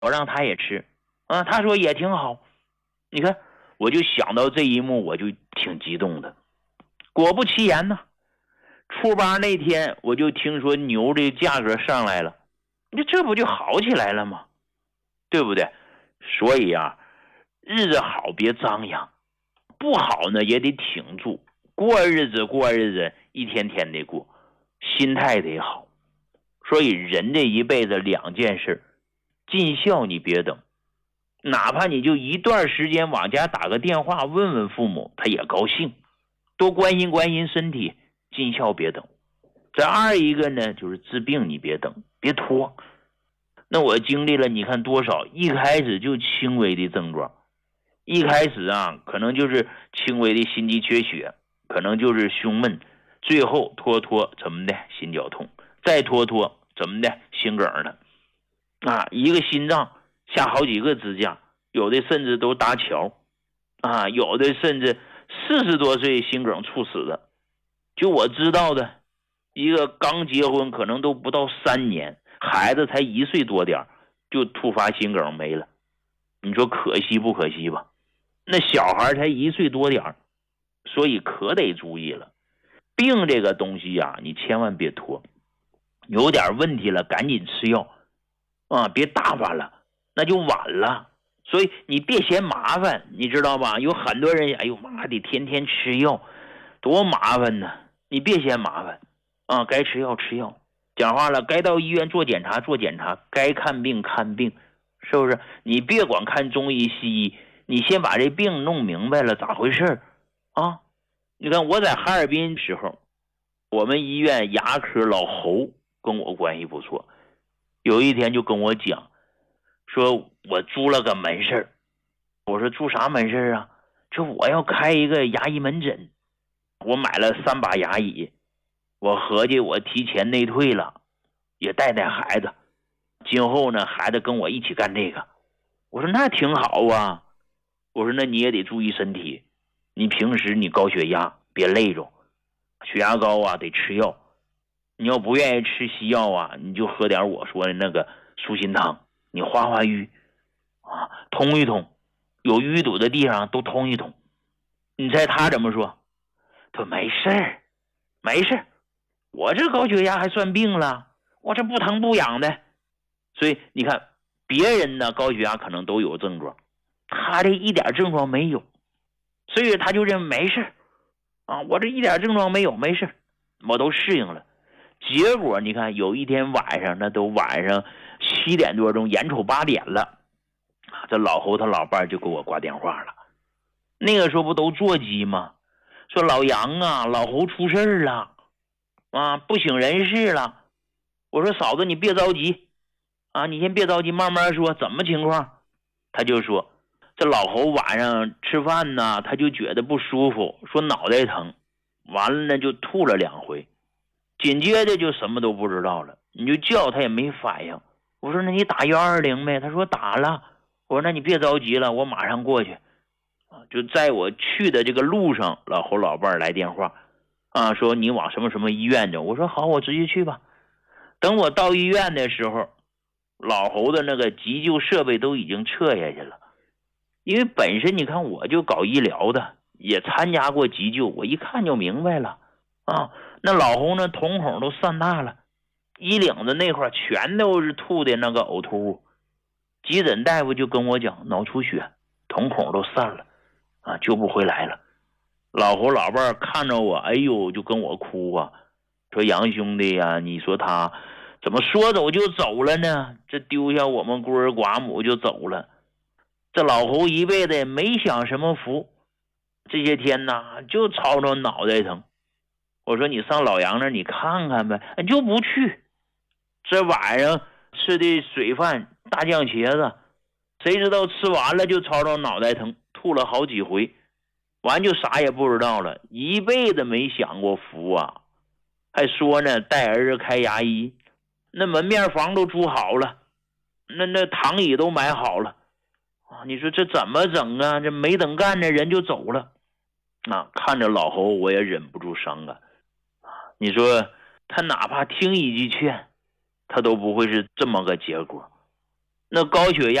我让他也吃啊，他说也挺好。你看，我就想到这一幕，我就挺激动的。果不其然呢，初八那天我就听说牛的价格上来了，这不就好起来了吗？对不对？所以啊，日子好别张扬，不好呢也得挺住，过日子一天天的过，心态得好。所以人这一辈子两件事，尽孝你别等，哪怕你就一段时间往家打个电话问问父母，他也高兴，多关心关心身体，尽孝别等。这二一个呢，就是治病你别等，别拖。那我经历了你看多少，一开始就轻微的症状，一开始啊可能就是轻微的心肌缺血，可能就是胸闷，最后拖怎么的心绞痛，再拖怎么的心梗了啊，一个心脏下好几个支架，有的甚至都搭桥啊，有的甚至40多岁心梗猝死的。就我知道的一个刚结婚可能都不到3年，孩子才1岁多点就突发心梗没了，你说可惜不可惜吧？那小孩才1岁多点，所以可得注意了。病这个东西啊，你千万别拖，有点问题了赶紧吃药啊，别大发了，那就晚了。所以你别嫌麻烦，你知道吧？有很多人，哎呦妈的，天天吃药，多麻烦呢！你别嫌麻烦啊，该吃药吃药。讲话了，该到医院做检查做检查，该看病看病，是不是？你别光看中医西医，你先把这病弄明白了咋回事啊？你看我在哈尔滨时候，我们医院牙科老侯跟我关系不错，有一天就跟我讲，说我租了个门市。我说租啥门市啊？说我要开一个牙医门诊，我买了3把牙椅，我合计我提前内退了，也带孩子，今后呢孩子跟我一起干这个。我说那挺好啊，我说那你也得注意身体，你平时你高血压别累着，血压高啊得吃药，你要不愿意吃西药啊，你就喝点我说的那个舒心汤，你化瘀啊，通一通，有淤堵的地方都通一通。你猜他怎么说？他说没事没事，我这高血压还算病了，我这不疼不痒的。所以你看别人呢高血压可能都有症状，他这一点症状没有，所以他就认为没事啊，我这一点症状没有，没事，我都适应了。结果你看有一天晚上，那都晚上7点多钟，眼瞅8点了，这老侯他老伴就给我挂电话了。那个时候不都座机吗？说老杨啊，老侯出事了啊，不省人事了。我说嫂子你别着急啊，你先别着急，慢慢说，怎么情况？他就说这老侯晚上吃饭呢，他就觉得不舒服，说脑袋疼，完了呢就吐了2回，紧接着就什么都不知道了，你就叫他也没反应。我说那你打120呗？他说打了。我说那你别着急了，我马上过去。就在我去的这个路上，老侯老伴来电话啊，说你往什么什么医院去。我说好，我直接去吧。等我到医院的时候，老侯的那个急救设备都已经撤下去了。因为本身你看我就搞医疗的，也参加过急救，我一看就明白了啊。那老侯呢瞳孔都散大了，衣领子那块全都是吐的那个呕吐物。急诊大夫就跟我讲脑出血，瞳孔都散了啊，救不回来了。老侯老伴看着我，哎呦就跟我哭啊，说杨兄弟呀，你说他怎么说走就走了呢？这丢下我们孤儿寡母就走了。这老侯一辈子也没享什么福，这些天呐就吵吵脑袋疼。我说你上老杨那儿你看看呗，就不去。这晚上吃的水饭大酱茄子，谁知道吃完了就吵吵脑袋疼，吐了好几回，完就啥也不知道了，一辈子没享过福啊。还说呢带儿子开牙医，那门面房都租好了，那躺椅都买好了啊！你说这怎么整啊？这没等干呢人就走了啊！看着老侯我也忍不住伤感啊！你说他哪怕听一句劝，他都不会是这么个结果。 那高血压